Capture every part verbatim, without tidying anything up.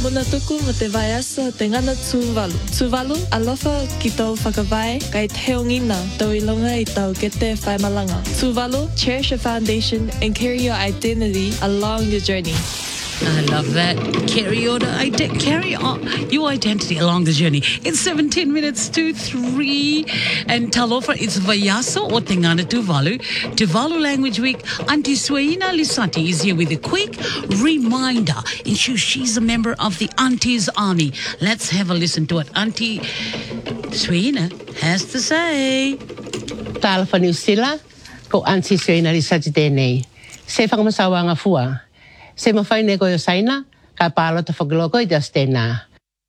Muna tuku mo te vaiaso te ngana Tuvalu. Tuvalu, alofa ki tau whakawai, kai teongina tau ilonga I tau kete whaimalanga. Tuvalu, cherish your foundation and carry your identity along your journey. I love that. Carry your, ide- carry on your identity along the journey. It's seventeen minutes to three. And talofa, it's Vaiaso o te ngana Tuvalu. Tuvalu Language Week. Auntie Sueina Lisanti is here with a quick reminder. And she, she's a member of the Aunties Army. Let's have a listen to what Auntie Sueina has to say. Talofa New Sila, ko Auntie Sueina Lisanti tēnei. Se whakamasawa ngā fua. Se mawhaine ko yo saina, ka pālo ta whakaloko I just tēnā.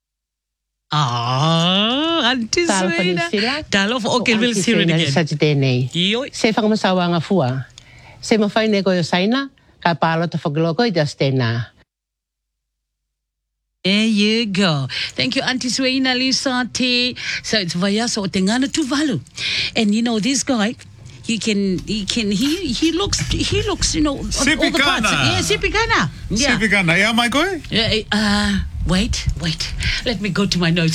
Ah, Auntie Sueina. Talofa, okay, we'll hear it again. Sachi tēnei. Se whakamasawa ngā fua. Se mawhaine ko yo saina, ka pālo ta whakaloko I just tēnā. There you go. Thank you, Auntie Sueina Lisanti. So it's Vaiaso o te ngana Tuvalu. And you know, this guy, He can, he can, he, he looks, he looks, you know, all the parts. Yeah, Sipikana. Yeah. Sipikana. Yeah, my boy. Yeah, uh, wait, wait. Let me go to my notes.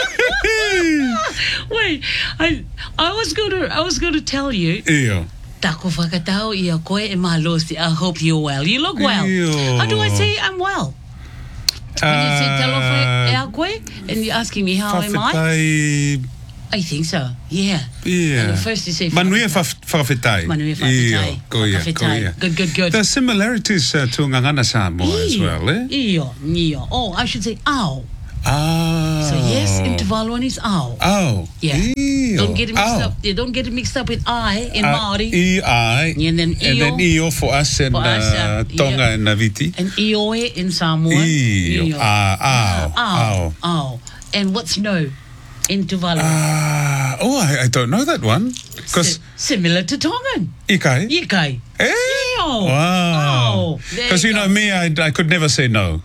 Wait, I, I was going to, I was going to tell you. Yeah. Tako whakatau I a koe e malosi. I hope you're well. You look well. Ew. How do I say I'm well? When you say talofa e a koe, and you're asking me how am I? I think so, yeah. Yeah. And first you say... Manuia whawhetai. Manuia whawhetai. Whawhetai. Good, good, good. There's similarities uh, to Ngangana Samoa as well, eh? Iyo, iyo. Oh, I should say ao. Ah. So yes, in Tuvaluan is ao. Ao. Yeah. Iyo. Don't get it mixed Ao. up. You don't get it mixed up with I in uh, Māori. I, I. And then iyo. And then iyo for us in for us, uh, Tonga iyo. and Naviti. And ioe in Samoa. Iyo. Ah, ao. Ao. Ao. And what's no in Tuvalu? Ah. Uh, oh, I, I don't know that one. Si- similar to Tongan. Ikai. Ikai. Eh? Iyo. Wow. Because you you know go. me, I, I could never say no.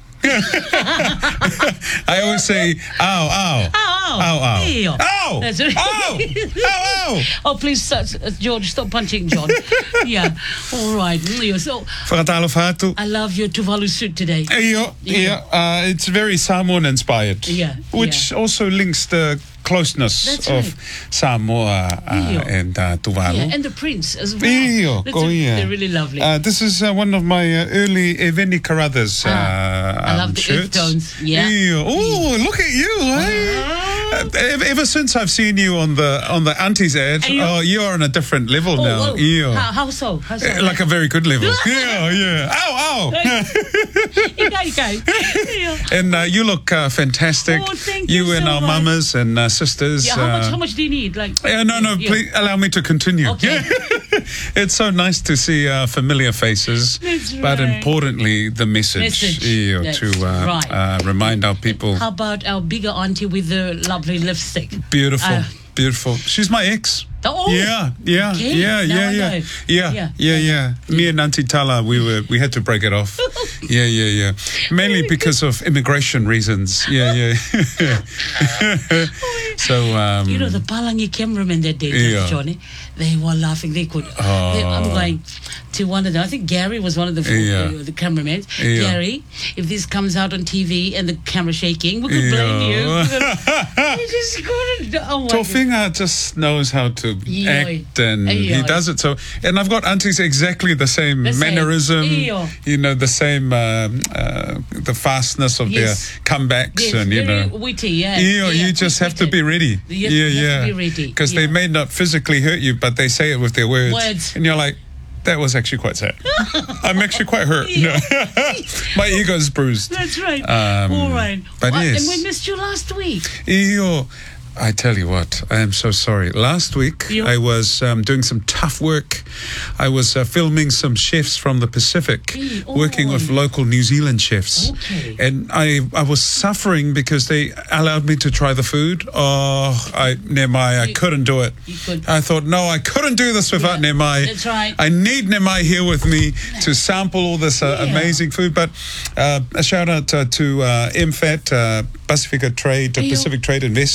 I always say, ow, ow. Ow, ow. Ow, ow. Iyo. Ow. That's right. Ow. Ow, ow. Oh, please, uh, uh, George, stop punching John. Yeah. All right. Iyo. So, Whakatalo whātu. I love your Tuvalu suit today. Iyo, yeah. Uh, it's very Samoan inspired. Yeah, Which yeah. also links the closeness That's of right. Samoa uh, Iyo. and uh, Tuvalu. Yeah, and the prince as well. Iyo, That's oh, a- yeah. They're really lovely. Uh, this is uh, one of my uh, early Eveni Carruthers uh, Ah, I um, love the earth shirts. tones. Yeah. Iyo. Oh, look at you, eh? Uh, ever, ever since I've seen you on the on the aunties ad, Are you- oh, you're on a different level Oh, now. oh. Iyo. How, how so? How so? Uh, Like a very good level. yeah, yeah. Ow, ow. Ika, ika. Yeah. And uh, you look uh, fantastic. Oh, thank you and so our much. mamas and uh, sisters. Yeah, how much? uh, How much do you need? Like? Yeah, no, no, Yeah. please allow me to continue. Okay. It's so nice to see uh, familiar faces, That's but right. importantly, the message, Message. yeah, That's to uh, right. uh, remind our people. How about our bigger auntie with the lovely lipstick? Beautiful, Uh, beautiful. She's my ex. Oh, yeah, yeah, okay. yeah, Now yeah, I yeah, know. yeah, Yeah. yeah, yeah. Me and Auntie Tala, we were we had to break it off. Yeah, yeah, yeah. Mainly because of immigration reasons. Yeah, yeah. So um, You know, the Palangi cameramen that day, Yeah. Johnny, they were laughing. They could. They, I'm going to one of them. I think Gary was one of the, Yeah. the, the cameramen. Yeah. Gary, if this comes out on T V and the camera shaking, we could blame you. Yeah. We could- You just couldn't. Oh my God. Tofinga just knows how to Eoi. act, and he Eoi. does it so. And I've got aunties exactly the same The same. mannerism, Eoi. you know, the same um, uh, the fastness of Yes. their comebacks, Yes, and you very know. witty, yeah. Yeah, yeah you just have to be ready. You have- yeah, you yeah. have to be ready, Because yeah. they may not physically hurt you, but they say it with their words. Words. And you're like, that was actually quite sad. I'm actually quite hurt. Yeah. My ego's bruised. That's right. Um, All right. but Well, yes. And we missed you last week. Eeyore. I tell you what, I am so sorry. Last week, Yeah. I was um, doing some tough work. I was uh, filming some chefs from the Pacific, Hey, working with oi. local New Zealand chefs. Okay. And I, I was suffering because they allowed me to try the food. Oh, I, Nemai, I You- couldn't do it. you could- I thought, no, I couldn't do this without Yeah, Nemai. that's right. I need Nemai here with me to sample all this uh, Yeah. amazing food. But uh, a shout out uh, to uh, M FAT, uh, Pacific Trade, uh, Eyo. Pacific Trade Invest,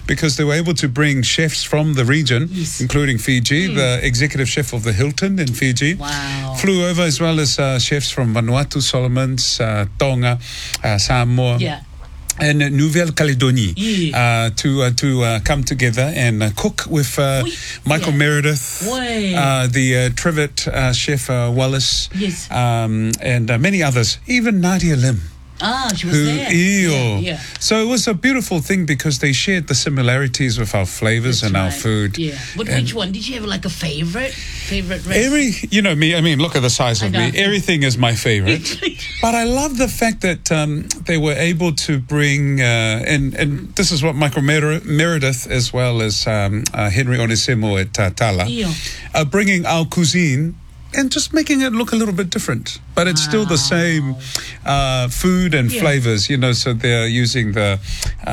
because they were able to bring chefs from the region, Yes. including Fiji. The executive chef of the Hilton in Fiji Wow. flew over, as well as uh, chefs from Vanuatu, Solomons, uh, Tonga, uh, Samoa. Yeah. And Nouvelle Caledonie Yeah. uh, to uh, to uh, come together and uh, cook with uh, Oi. Michael Yeah. Meredith, Oi. uh, the uh, Trivet uh, chef uh, Wallace, Yes. um, and uh, many others, even Nadia Lim. Ah, she was Who, there. Ew. Yeah, yeah. So it was a beautiful thing because they shared the similarities with our flavors That's and our right. food. Yeah. But And which one? Did you have like a favorite? Favorite recipe? Every, you know me, I mean, look at the size I of know. me. Everything is my favorite. But I love the fact that um, they were able to bring, uh, and, and this is what Michael Mer- Meredith, as well as um, uh, Henry Onesimo at uh, Tala, Yeah. are bringing our cuisine and just making it look a little bit different. But it's still the same uh, food and Yeah. flavors, you know, so they're using the uh,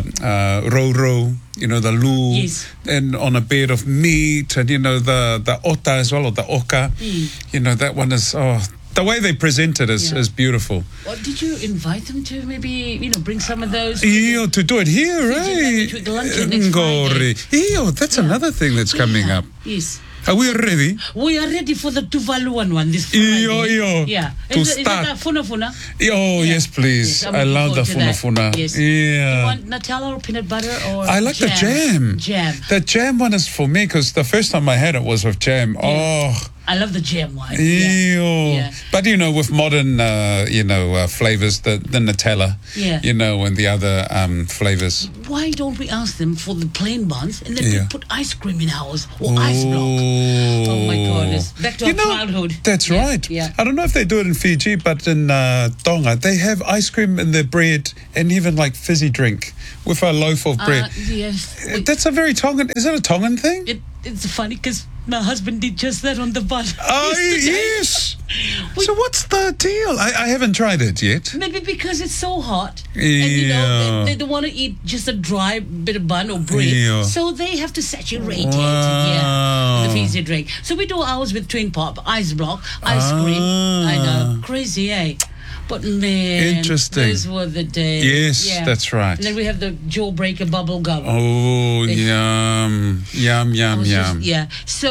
uh, roro, you know, the lu, Yes. and on a bed of meat, and, you know, the, the ota as well, or the oka. Mm. You know, that one is, oh, the way they present it is, Yeah. is beautiful. Well, did you invite them to maybe, you know, bring some of those? Iyo, to do it here, Fiji right? language with luncheon next Ngori. Iyo, that's another thing that's coming Yeah. up. Yes. Are we ready? We are ready for the Tuvaluan one this Friday. Iyo, iyo. Yeah. To is, it- start. Is it Funa Funa? Oh, Yeah. yes, please. Yes, I'm I looking love the forward to funa that. funa. Yes. Yeah. You want Nutella or peanut butter or I like the jam. Jam. The jam one is for me because the first time I had it was with jam. Oh, I love the jam one. ew. Yeah. Yeah. But, you know, with modern, uh, you know, uh, flavors, the, the Nutella, Yeah. you know, and the other um, flavors. Why don't we ask them for the plain buns and then Yeah. we put ice cream in ours or ice block? Oh my goodness. Back to You our know, childhood. That's Yeah, right. yeah. I don't know if they do it in Fiji, but in uh, Tonga, they have ice cream in their bread and even like fizzy drink with a loaf of bread. Uh, yes. Uh, That's a very Tongan. Is it a Tongan thing? It, it's funny because my husband did just that on the bun. Oh, yesterday. yes. We- So what's the deal? I, I haven't tried it yet. Maybe because it's so hot. And, you know, Yeah. they, they don't want to eat just a dry bit of bun or bread. Yeah. So they have to saturate it. Wow. Yeah. The fizzy drink. So we do ours with twin pop, ice block, ice cream. Ah. I know. Crazy, eh? But man, Interesting. those were the days. Yes, Yeah. that's right. And then we have the jawbreaker bubble gum. Oh, It's- yum, yum, I yum, was just- yum. yeah. So